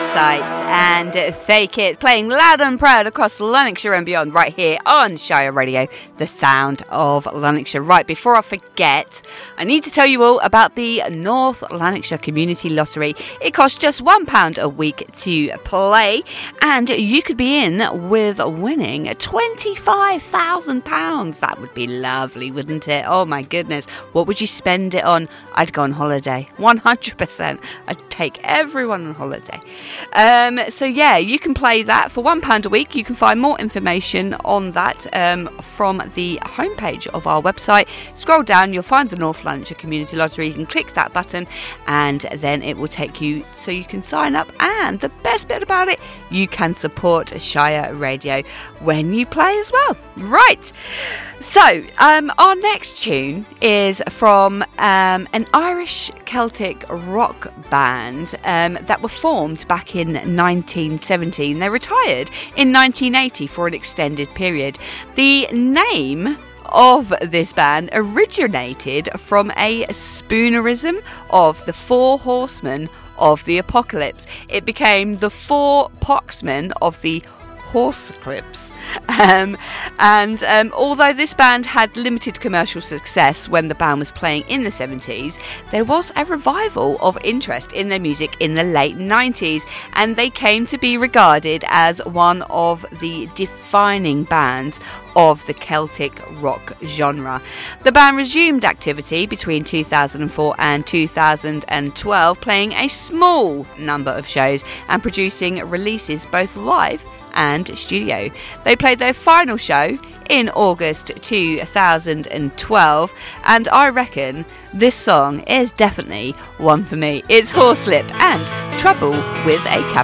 Parasite and Fake It, playing loud and proud across Lanarkshire and beyond right here on Shire Radio, the sound of Lanarkshire. Right, before I forget, I need to tell you all about the North Lanarkshire Community Lottery. It costs just £1 a week to play, and you could be in with winning £25,000. That would be lovely, wouldn't it? Oh my goodness. What would you spend it on? I'd go on holiday. 100%. I'd take everyone on holiday. So yeah, you can play that for £1 a week. You can find more information on that from the homepage of our website. Scroll down, you'll find the North Lanarkshire Community Lottery. You can click that button and then it will take you so you can sign up. And the best bit about it, you can support Shire Radio when you play as well. Right. So, our next tune is from an Irish Celtic rock band that were formed back in 1917. They retired in 1980 for an extended period. The name of this band originated from a spoonerism of the Four Horsemen of the Apocalypse. It became the Four Poxmen of the Horseclips. Although this band had limited commercial success when the band was playing in the 70s, there was a revival of interest in their music in the late 90s, and they came to be regarded as one of the defining bands of the Celtic rock genre. The band resumed activity between 2004 and 2012, playing a small number of shows and producing releases both live and studio. They played their final show in August 2012, and I reckon this song is definitely one for me. It's Horselip and Trouble with a Capital